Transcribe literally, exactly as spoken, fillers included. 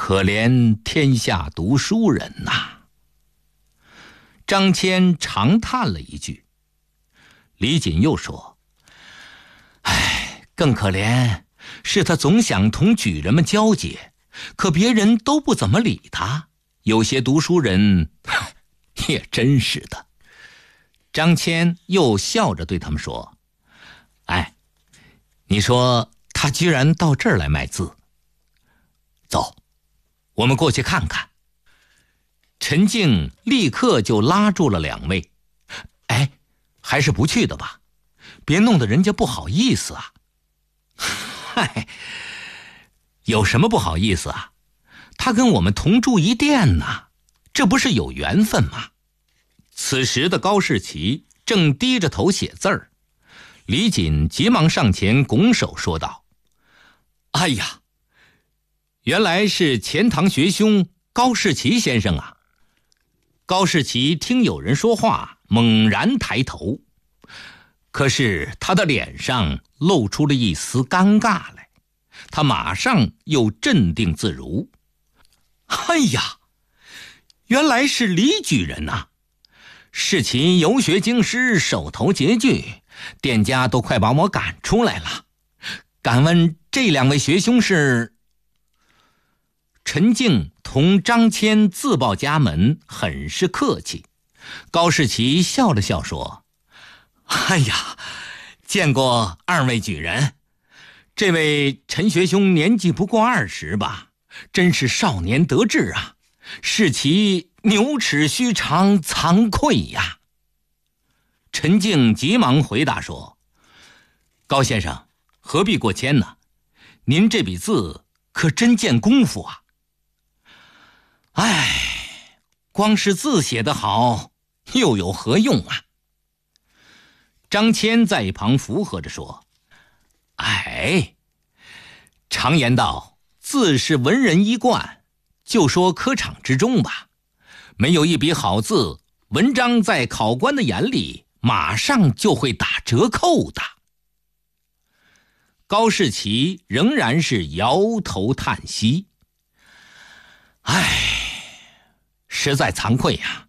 可怜天下读书人呐。张骞长叹了一句。李锦又说：唉，更可怜是他总想同举人们交结，可别人都不怎么理他。有些读书人也真是的。张骞又笑着对他们说：哎，你说他居然到这儿来卖字，走，我们过去看看。陈静立刻就拉住了两位：哎，还是不去的吧，别弄得人家不好意思啊。嗨，有什么不好意思啊？他跟我们同住一殿呢，这不是有缘分吗？此时的高士奇正低着头写字儿，李锦急忙上前拱手说道：哎呀，原来是钱塘学兄高士奇先生啊。高士奇听有人说话，猛然抬头，可是他的脸上露出了一丝尴尬来，他马上又镇定自如。哎呀，原来是李举人呐、啊！士奇游学京师，手头拮据，店家都快把我赶出来了。敢问这两位学兄是？陈静同张骞自报家门，很是客气。高士奇笑了笑说：哎呀，见过二位举人，这位陈学兄年纪不过二十吧，真是少年得志啊，士奇牛齿须长，惭愧呀。陈静急忙回答说：高先生何必过谦呢？您这笔字可真见功夫啊。唉，光是字写得好，又有何用啊？张骞在一旁附和着说：哎，常言道，字是文人衣冠，就说科场之中吧，没有一笔好字，文章在考官的眼里马上就会打折扣的。高士奇仍然是摇头叹息：唉，实在惭愧呀、啊，